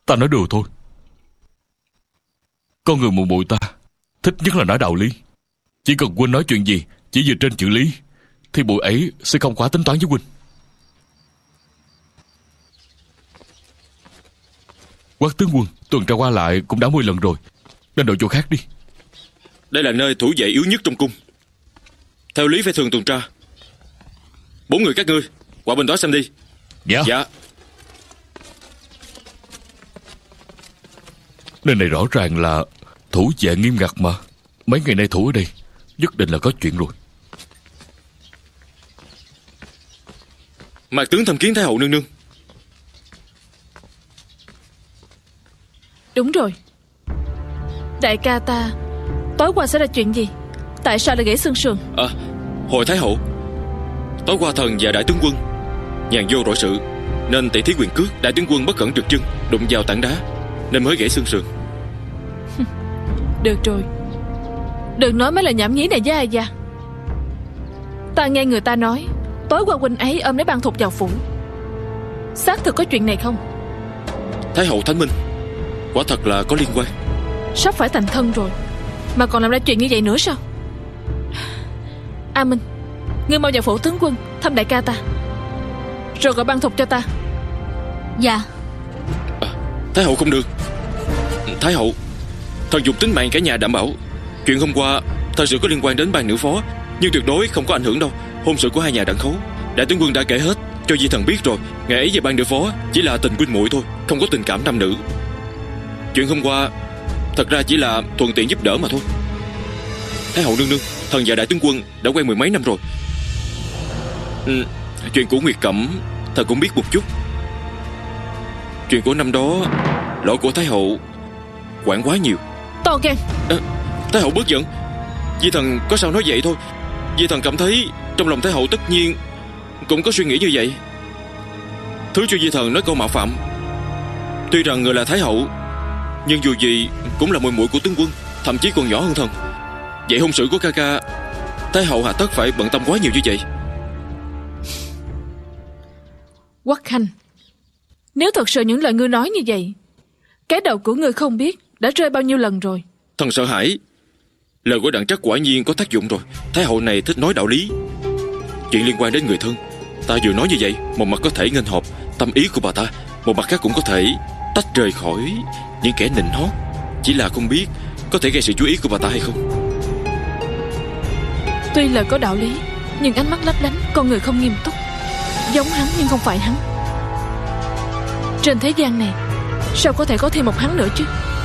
Ta nói đùa thôi. Con người mụ muội ta thích nhất là nói đạo lý. Chỉ cần huynh nói chuyện gì chỉ dựa trên chữ lý thì muội ấy sẽ không quá tính toán với huynh. Quát tướng quân tuần tra qua lại cũng đã 10 lần rồi, nên đổi chỗ khác đi. Đây là nơi thủ vệ yếu nhất trong cung. Theo lý phải thường tuần tra. 4 người các ngươi qua bên đó xem đi. Dạ. Dạ. Nơi này rõ ràng là thủ vệ nghiêm ngặt mà. Mấy ngày nay thủ ở đây nhất định là có chuyện rồi. Mạc tướng thăm kiến Thái hậu nương nương. Đúng rồi. Đại ca ta tối qua xảy ra chuyện gì? Tại sao lại gãy xương sườn? Hồi Thái hậu, tối qua thần và đại tướng quân nhàn vô rỗi sự nên tỷ thí quyền cước. Đại tướng quân bất cẩn trượt chân đụng vào tảng đá nên mới gãy xương sườn. Được rồi, đừng nói mấy lời nhảm nhí này với ai da. Ta nghe người ta nói tối qua huynh ấy ôm lấy Ban Thục vào phủ. Xác thực có chuyện này không? Thái hậu thánh minh, quả thật là có liên quan. Sắp phải thành thân rồi mà còn làm ra chuyện như vậy nữa sao? A Minh, ngươi mau vào phủ tướng quân thăm đại ca ta, rồi gọi Ban Thục cho ta. Dạ. Thái hậu không được. Thái hậu, thần dùng tính mạng cả nhà đảm bảo. Chuyện hôm qua thật sự có liên quan đến ban nữ phó, nhưng tuyệt đối không có ảnh hưởng đâu. Hôn sự của hai nhà Đặng Khấu đại tướng quân đã kể hết cho Di thần biết rồi. Ngày ấy về ban nữ phó chỉ là tình huynh muội thôi, không có tình cảm nam nữ. Chuyện hôm qua thật ra chỉ là thuận tiện giúp đỡ mà thôi. Thái hậu nương nương, thần và đại tướng quân đã quen 10 mấy năm rồi. Chuyện của Nguyệt Cẩm thần cũng biết một chút. Chuyện của năm đó lỗi của Thái hậu quản quá nhiều. To gan. Thái hậu bớt giận. Di thần có sao nói vậy thôi. Di thần cảm thấy trong lòng Thái hậu tất nhiên cũng có suy nghĩ như vậy. Thứ cho Di thần nói câu mạo phạm. Tuy rằng người là Thái hậu, nhưng dù gì cũng là muội muội của tướng quân, thậm chí còn nhỏ hơn thần. Vậy hôn sự của ca ca, Thái hậu hà tất phải bận tâm quá nhiều như vậy? Quách Khanh, nếu thật sự những lời ngươi nói như vậy, cái đầu của ngươi không biết đã rơi bao nhiêu lần rồi. Thần sợ hãi. Lời của Đặng Trắc quả nhiên có tác dụng rồi. Thái hậu này thích nói đạo lý. Chuyện liên quan đến người thân, ta vừa nói như vậy, một mặt có thể nghênh hợp tâm ý của bà ta, một mặt khác cũng có thể tách rời khỏi những kẻ nịnh hót. Chỉ là không biết có thể gây sự chú ý của bà ta hay không. Tuy lời có đạo lý, nhưng ánh mắt lấp lánh, con người không nghiêm túc. Giống hắn nhưng không phải hắn. Trên thế gian này sao có thể có thêm một hắn nữa chứ?